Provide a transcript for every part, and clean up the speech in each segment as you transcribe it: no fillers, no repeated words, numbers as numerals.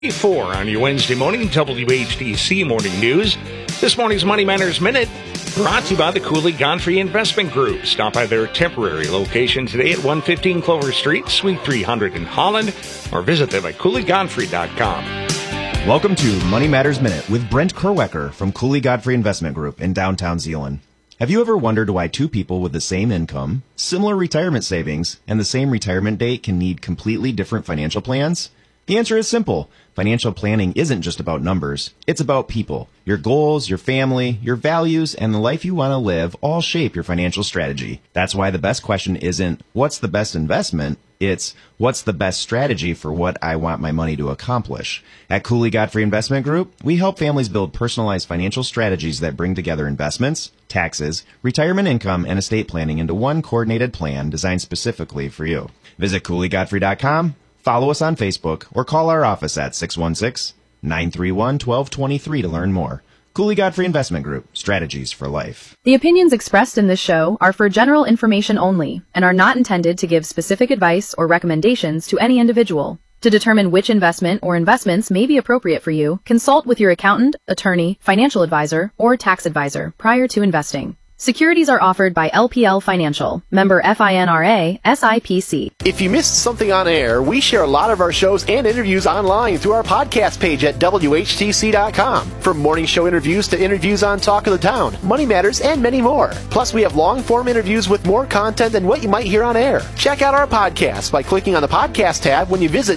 4 on your Wednesday morning WHTC Morning News. This morning's Money Matters Minute brought to you by the Cooley Godfrey Investment Group. Stop by their temporary location today at 115 Clover Street, Suite 300 in Holland, or visit them at CooleyGodfrey.com. Welcome to Money Matters Minute with Brent Kerwecker from Cooley Godfrey Investment Group in downtown Zeeland. Have you ever wondered why two people with the same income, similar retirement savings, and the same retirement date can need completely different financial plans? The answer is simple. Financial planning isn't just about numbers. It's about people. Your goals, your family, your values, and the life you want to live all shape your financial strategy. That's why the best question isn't, what's the best investment? It's, what's the best strategy for what I want my money to accomplish? At Cooley Godfrey Investment Group, we help families build personalized financial strategies that bring together investments, taxes, retirement income, and estate planning into one coordinated plan designed specifically for you. Visit CooleyGodfrey.com. Follow us on Facebook or call our office at 616-931-1223 to learn more. Cooley Godfrey Investment Group, strategies for life. The opinions expressed in this show are for general information only and are not intended to give specific advice or recommendations to any individual. To determine which investment or investments may be appropriate for you, consult with your accountant, attorney, financial advisor, or tax advisor prior to investing. Securities are offered by LPL Financial, member FINRA, SIPC. If you missed something on air, we share a lot of our shows and interviews online through our podcast page at WHTC.com. From morning show interviews to interviews on Talk of the Town, Money Matters, and many more. Plus, we have long-form interviews with more content than what you might hear on air. Check out our podcast by clicking on the podcast tab when you visit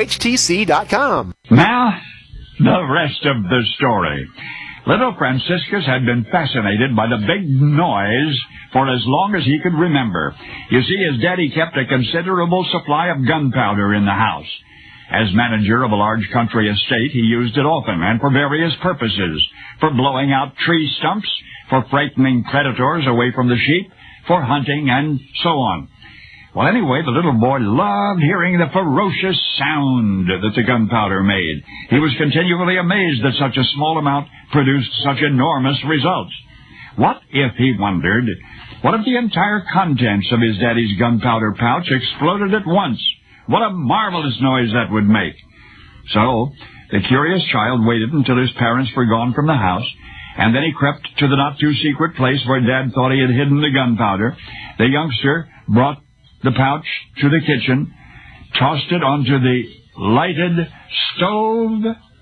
WHTC.com. Now, the rest of the story. Little Franciscus had been fascinated by the big noise for as long as he could remember. You see, his daddy kept a considerable supply of gunpowder in the house. As manager of a large country estate, he used it often and for various purposes. For blowing out tree stumps, for frightening predators away from the sheep, for hunting, and so on. Well, anyway, the little boy loved hearing the ferocious sound that the gunpowder made. He was continually amazed that such a small amount produced such enormous results. What if, he wondered, what if the entire contents of his daddy's gunpowder pouch exploded at once? What a marvelous noise that would make. So, the curious child waited until his parents were gone from the house, and then he crept to the not-too-secret place where Dad thought he had hidden the gunpowder. The youngster brought the pouch to the kitchen, tossed it onto the lighted stove.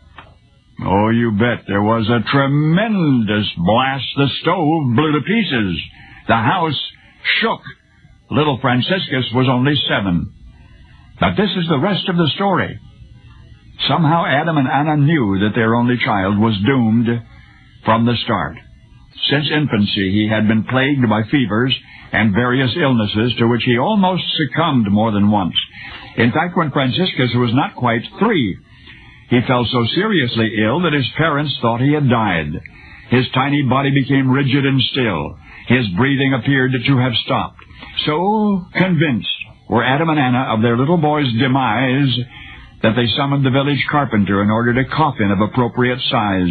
Oh, you bet there was a tremendous blast. The stove blew to pieces. The house shook. Little Franciscus was only 7. But this is the rest of the story. Somehow Adam and Anna knew that their only child was doomed from the start. Since infancy, he had been plagued by fevers and various illnesses to which he almost succumbed more than once. In fact, when Franciscus was not quite 3, he fell so seriously ill that his parents thought he had died. His tiny body became rigid and still. His breathing appeared to have stopped. So convinced were Adam and Anna of their little boy's demise that they summoned the village carpenter and ordered a coffin of appropriate size.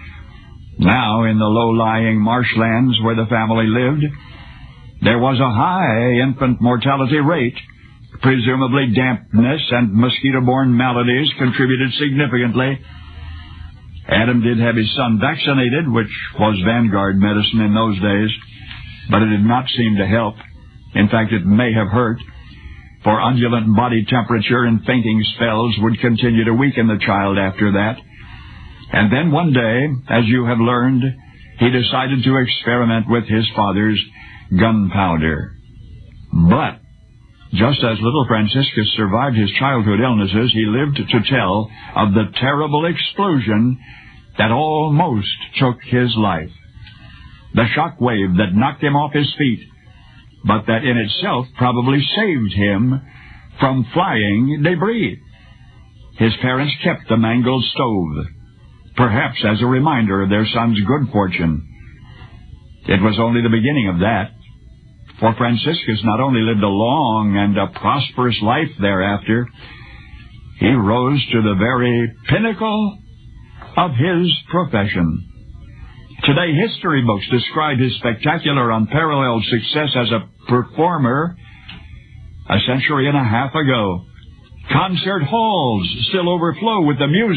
Now, in the low-lying marshlands where the family lived, there was a high infant mortality rate. Presumably dampness and mosquito-borne maladies contributed significantly. Adam did have his son vaccinated, which was vanguard medicine in those days, but it did not seem to help. In fact, it may have hurt, for undulant body temperature and fainting spells would continue to weaken the child after that. And then one day, as you have learned, he decided to experiment with his father's gunpowder. But just as little Franciscus survived his childhood illnesses, he lived to tell of the terrible explosion that almost took his life. The shock wave that knocked him off his feet, but that in itself probably saved him from flying debris. His parents kept the mangled stove, perhaps as a reminder of their son's good fortune. It was only the beginning of that, for Franciscus not only lived a long and a prosperous life thereafter, he rose to the very pinnacle of his profession. Today, history books describe his spectacular, unparalleled success as a performer a century and a half ago. Concert halls still overflow with the music